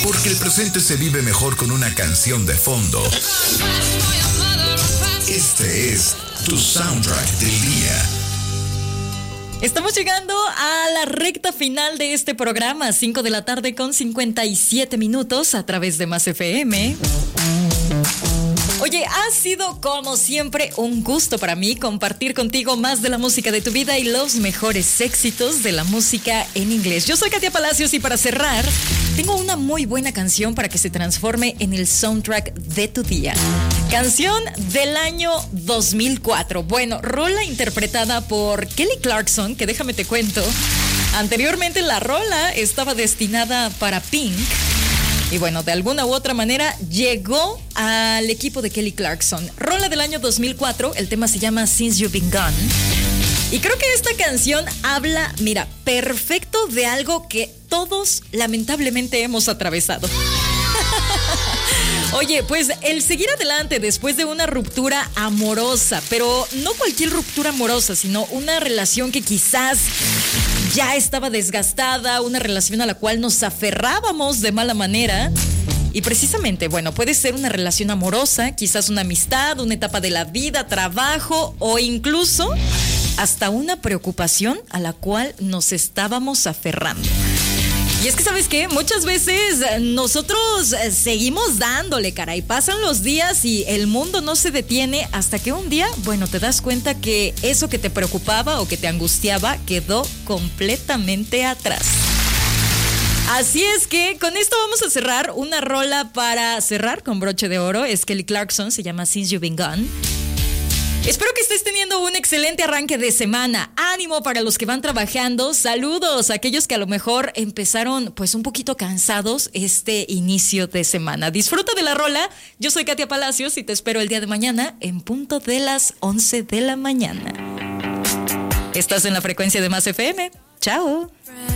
Porque el presente se vive mejor con una canción de fondo. Este es tu soundtrack del día. Estamos llegando a la recta final de este programa, 5 de la tarde con 57 minutos a través de Más FM. Oye, ha sido como siempre un gusto para mí compartir contigo más de la música de tu vida y los mejores éxitos de la música en inglés. Yo soy Katia Palacios y para cerrar, tengo una muy buena canción para que se transforme en el soundtrack de tu día. Canción del año 2004. Bueno, rola interpretada por Kelly Clarkson, que déjame te cuento. Anteriormente la rola estaba destinada para Pink. Y bueno, de alguna u otra manera llegó al equipo de Kelly Clarkson. Rola del año 2004, el tema se llama Since You've Been Gone. Y creo que esta canción habla, mira, perfecto de algo que todos lamentablemente hemos atravesado. Oye, pues el seguir adelante después de una ruptura amorosa, pero no cualquier ruptura amorosa, sino una relación que quizás ya estaba desgastada, una relación a la cual nos aferrábamos de mala manera. Y precisamente, bueno, puede ser una relación amorosa, quizás una amistad, una etapa de la vida, trabajo o incluso hasta una preocupación a la cual nos estábamos aferrando. Y es que, ¿sabes qué? Muchas veces nosotros seguimos dándole, caray. Pasan los días y el mundo no se detiene hasta que un día, bueno, te das cuenta que eso que te preocupaba o que te angustiaba quedó completamente atrás. Así es que con esto vamos a cerrar una rola para cerrar con broche de oro. Es Kelly Clarkson, se llama Since You've Been Gone. Espero que estés teniendo un excelente arranque de semana. Ánimo para los que van trabajando. Saludos a aquellos que a lo mejor empezaron pues un poquito cansados este inicio de semana. Disfruta de la rola. Yo soy Katia Palacios y te espero el día de mañana en punto de las 11 de la mañana. Estás en la frecuencia de Más FM. Chao.